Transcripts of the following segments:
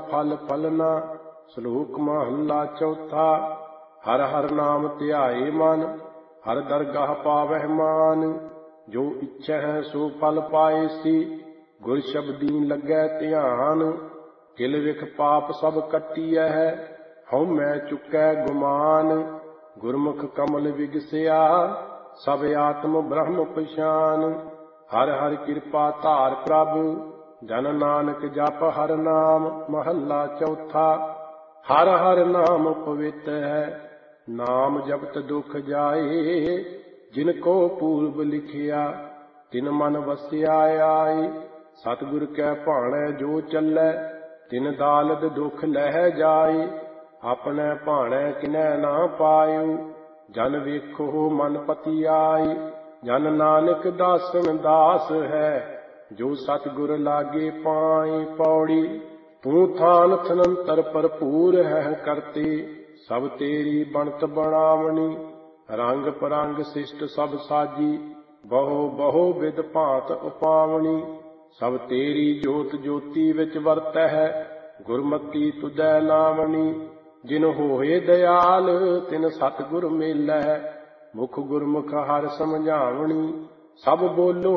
फल फलना। श्लोक महला चौथा। हर हर नाम ध्याए मन, हर दरगाह पावह मान। जो इच्छा है सो फल पाए सी, गुर शब्दी लगै ध्यान। किल विख पाप सब कटिया है, हਉ मैं चुकै गुमान। गुरमुख कमल विगसिया, सब आत्म ब्रह्म पछान। हर हर कृपा धार प्रभ, जन नानक जप हर नाम। महला चौथा। हर हर नाम पवित्र है, नाम जपत दुख जाए। जिनको पूर्व लिखिया, तिन मन वसिया आए। सतगुर कै भाणै जो चलै, तिन दालद दुख लह जाए। अपने भाणै किनै ना पायु, जन वेखो मन पति आए। जन नानक दासन दास है, जो सतगुर लागे पाए। पौड़ी। तू थान थनंतर भरपूर है करते, सब तेरी बनत बनावनी। रंग परंग शिष्ट सब साजी, बहु बहु विध भांत उपावनी। सब तेरी जोत ज्योति विच वरत है, गुरमति तुदै नावनी। जिन होए दयाल तिन सतगुर मेलै, मुख गुरमुख हर समझावनी। सब बोलो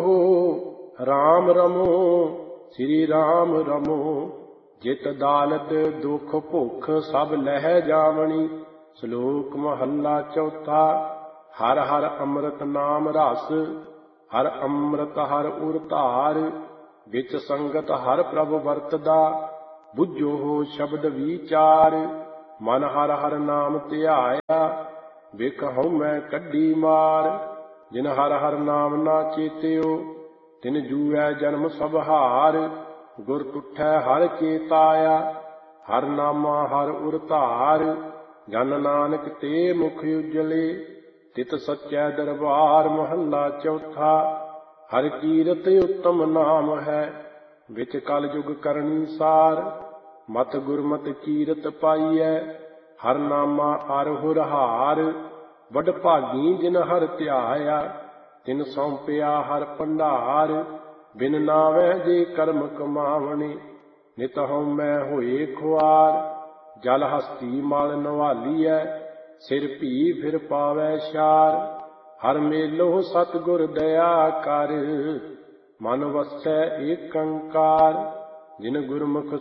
राम रमो, श्री राम रमो। जित दालत दुख भुख सब लह जावनी। श्लोक महला चौथा। हर हर अमृत नाम रस, हर अमृत हर उर धार। विच संगत हर प्रभ वरतदा, बुझो हो शब्द विचार। मन हर हर नाम ध्याया, विख हਉ मैं कड्डी मार। जिन हर हर नाम ना चेत्यो, तिन जूऐ जन्म सब हार। गुर टुठै हर चेताया, हर नामा हर उर धार। जन नानक ते मुख उजले, तित सच्चै दरबार। महला चौथा। हर कीरत उत्तम नाम है, विच कल जुग करनी सार। मत गुरमत कीरत पाईਐ, हर नामा अर हुर हार। वड भागी जिन हर ध्याया, तिन सौंपिया हर भंडार। बिन नावै जे कर्म कमावने, नित हਉ मैं होए खुआर। जल हस्ती मल नवालीਐ, सिर भी फिर पावै शार। हर मेलो सतगुर दया कर, मन वसै ਏਕੰਕਾਰ। जिन गुरमुख